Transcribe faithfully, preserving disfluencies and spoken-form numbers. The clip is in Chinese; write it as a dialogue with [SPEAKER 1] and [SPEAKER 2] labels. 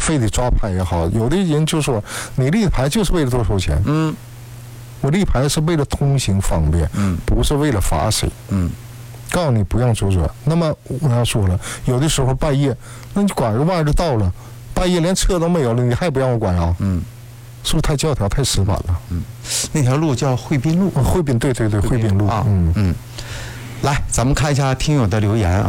[SPEAKER 1] 非得抓牌也好，有的人就说你立牌就是为了多收钱。
[SPEAKER 2] 嗯，
[SPEAKER 1] 我立牌是为了通行方便，
[SPEAKER 2] 嗯，
[SPEAKER 1] 不是为了罚谁。
[SPEAKER 2] 嗯，
[SPEAKER 1] 告诉你不让左转。那么我要说了，有的时候半夜，那你拐个弯就到了，半夜连车都没有了，你还不让我拐啊？
[SPEAKER 2] 嗯，
[SPEAKER 1] 是不是太教条太死板了？
[SPEAKER 2] 嗯，那条路叫惠滨路。
[SPEAKER 1] 惠滨，对对对，惠滨路。
[SPEAKER 2] 啊，
[SPEAKER 1] 嗯
[SPEAKER 2] 嗯，来，咱们看一下听友的留言啊。